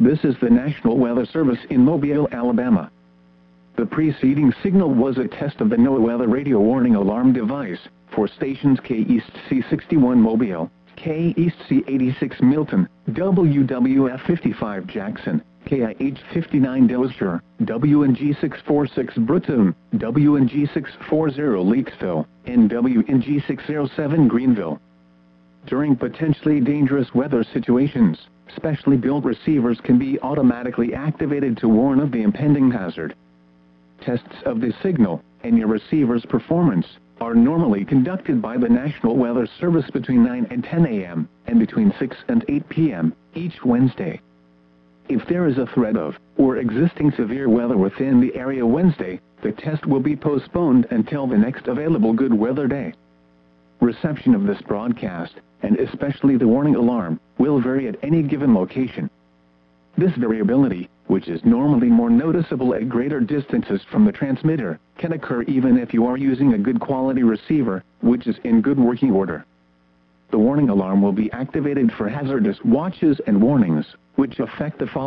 This is the National Weather Service in Mobile, Alabama. The preceding signal was a test of the NOAA weather radio warning alarm device for stations K-East C61 Mobile, K-East C86 Milton, WWF 55 Jackson, KIH 59 Dillinger, WNG 646 Brooklyn, WNG 640 Leakesville, and WNG 607 Greenville. During potentially dangerous weather situations, specially built receivers can be automatically activated to warn of the impending hazard. Tests of this signal, and your receiver's performance, are normally conducted by the National Weather Service between 9 and 10 a.m., and between 6 and 8 p.m., each Wednesday. If there is a threat of, or existing severe weather within the area Wednesday, the test will be postponed until the next available good weather day. Reception of this broadcast, and especially the warning alarm, will vary at any given location. This variability, which is normally more noticeable at greater distances from the transmitter, can occur even if you are using a good quality receiver, which is in good working order. The warning alarm will be activated for hazardous watches and warnings, which affect the following